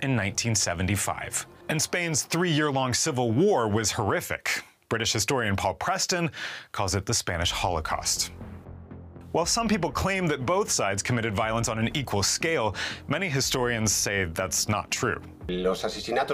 in 1975. And Spain's three-year-long civil war was horrific. British historian Paul Preston calls it the Spanish Holocaust. While some people claim that both sides committed violence on an equal scale, many historians say that's not true. Los asesinatos